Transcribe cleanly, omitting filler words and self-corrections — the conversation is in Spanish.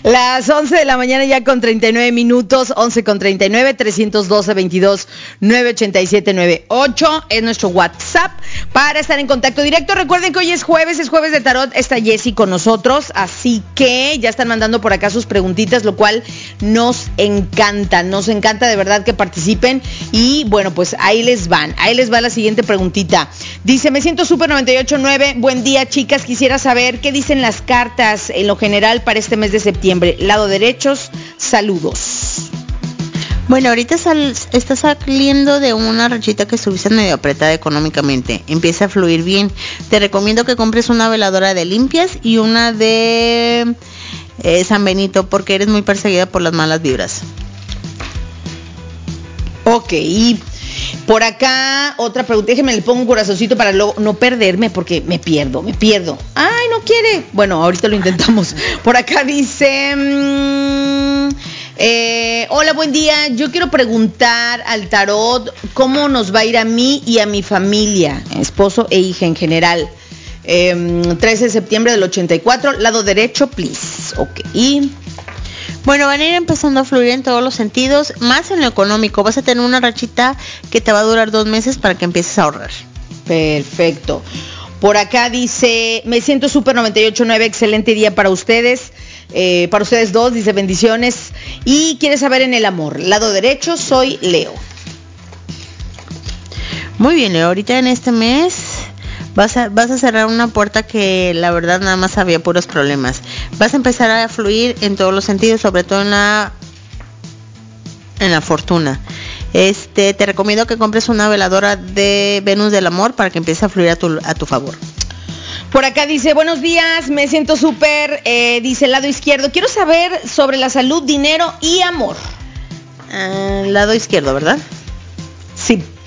Las 11 de la mañana ya con 39 minutos, 11 con 39, 312-22-987-98 es nuestro WhatsApp para estar en contacto directo. Recuerden que hoy es jueves de tarot, está Jessie con nosotros, así que ya están mandando por acá sus preguntitas, lo cual nos encanta de verdad que participen. Y bueno, pues ahí les va la siguiente preguntita. Dice, me siento súper 98.9, buen día chicas, quisiera saber qué dicen las cartas en lo general para este mes de septiembre. Lado derechos, saludos. Bueno, ahorita estás saliendo de una rachita que estuviste medio apretada económicamente. Empieza a fluir bien. Te recomiendo que compres una veladora de limpias y una de San Benito, porque eres muy perseguida por las malas vibras. Ok, por acá otra pregunta, déjenme le pongo un corazoncito para no perderme porque me pierdo. Ay, no quiere. Bueno, ahorita lo intentamos. Por acá dice, hola, buen día. Yo quiero preguntar al tarot cómo nos va a ir a mí y a mi familia, esposo e hija en general. 13 de septiembre del 84, lado derecho, please. Ok. Bueno, van a ir empezando a fluir en todos los sentidos, más en lo económico. Vas a tener una rachita que te va a durar 2 meses para que empieces a ahorrar. Perfecto. Por acá dice, me siento súper 98.9, excelente día para ustedes dos, dice bendiciones. Y quiere saber en el amor, lado derecho, soy Leo. Muy bien, Leo, ahorita en este mes vas a cerrar una puerta que la verdad nada más había puros problemas. Vas a empezar a fluir en todos los sentidos, sobre todo en la fortuna. Te recomiendo que compres una veladora de Venus del amor para que empiece a fluir a tu favor. Por acá dice, buenos días, me siento súper, dice lado izquierdo. Quiero saber sobre la salud, dinero y amor. Lado izquierdo, ¿verdad? Sí.